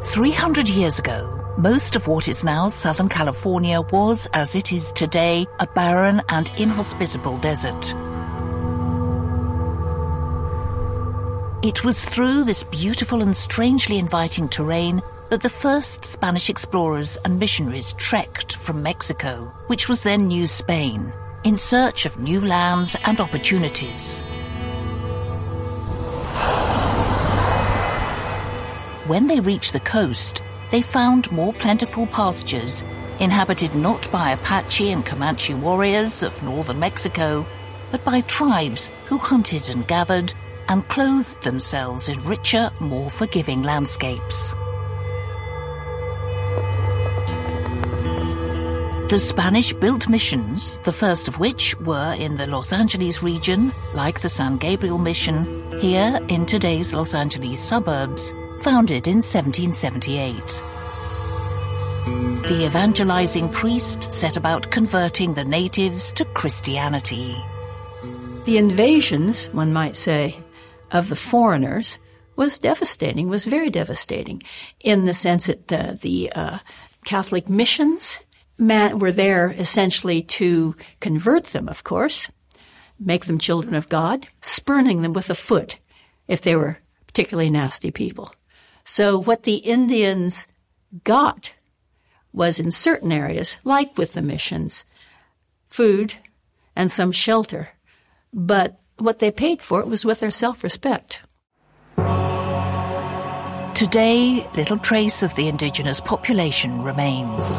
300 years ago, most of what is now Southern California was, as it is today, a barren and inhospitable desert. It was through this beautiful and strangely inviting terrain that the first Spanish explorers and missionaries trekked from Mexico, which was then New Spain, in search of new lands and opportunities. When they reached the coast, they found more plentiful pastures, inhabited not by Apache and Comanche warriors of northern Mexico, but by tribes who hunted and gathered and clothed themselves in richer, more forgiving landscapes. The Spanish built missions, the first of which were in the Los Angeles region, like the San Gabriel Mission, here in today's Los Angeles suburbs, founded in 1778. The evangelizing priest set about converting the natives to Christianity. The invasions, one might say, of the foreigners was devastating, was very devastating, in the sense that the Catholic missions were there essentially to convert them, of course, make them children of God, spurning them with a foot if they were particularly nasty people. So what the Indians got was, in certain areas, like with the missions, food and some shelter. But what they paid for it was with their self-respect. Today, little trace of the indigenous population remains.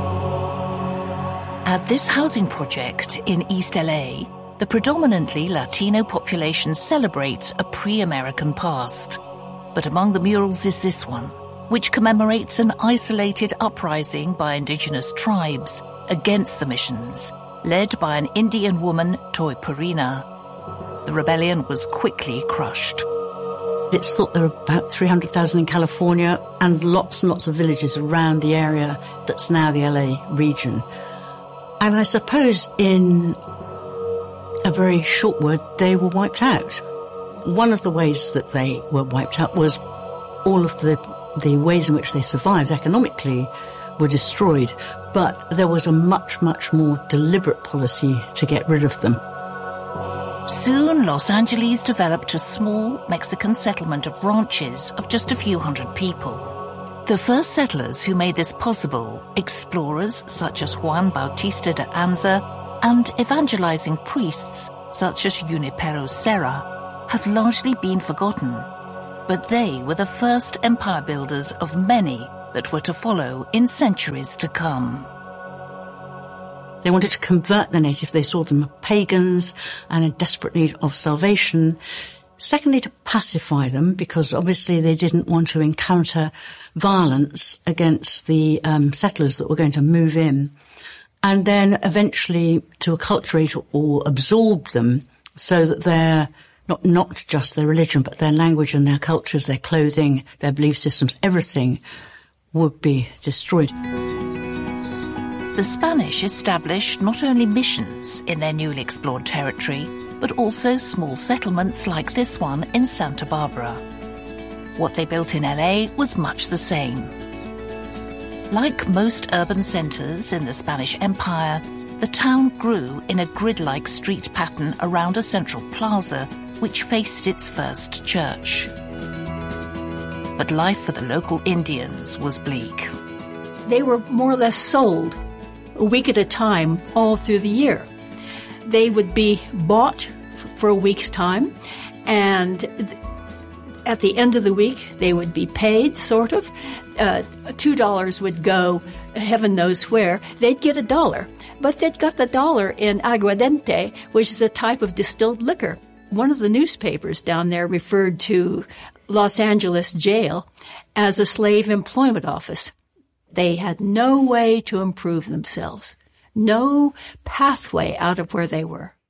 At this housing project in East LA, the predominantly Latino population celebrates a pre-American past. But among the murals is this one, which commemorates an isolated uprising by indigenous tribes against the missions, led by an Indian woman, Toy Purina. The rebellion was quickly crushed. It's thought there are about 300,000 in California and lots and lots of villages around the area that's now the LA region. And I suppose in a very short word, they were wiped out. One of the ways that they were wiped out was all of the ways in which they survived economically were destroyed. But there was a much, much more deliberate policy to get rid of them. Soon, Los Angeles developed a small Mexican settlement of ranches of just a few hundred people. The first settlers who made this possible, explorers such as Juan Bautista de Anza and evangelizing priests such as Junipero Serra, have largely been forgotten. But they were the first empire builders of many that were to follow in centuries to come. They wanted to convert the native. They saw them as pagans and in desperate need of salvation. Secondly, to pacify them, because obviously they didn't want to encounter violence against the settlers that were going to move in. And then eventually to acculturate or absorb them so that they're not just their religion, but their language and their cultures, their clothing, their belief systems, everything would be destroyed. The Spanish established not only missions in their newly explored territory, but also small settlements like this one in Santa Barbara. What they built in LA was much the same. Like most urban centers in the Spanish Empire, the town grew in a grid-like street pattern around a central plaza which faced its first church. But life for the local Indians was bleak. They were more or less sold a week at a time all through the year. They would be bought for a week's time, and at the end of the week they would be paid, sort of. $2 would go heaven knows where. They'd get $1, but they'd got the dollar in aguardiente, which is a type of distilled liquor. One of the newspapers down there referred to Los Angeles jail as a slave employment office. They had no way to improve themselves, no pathway out of where they were.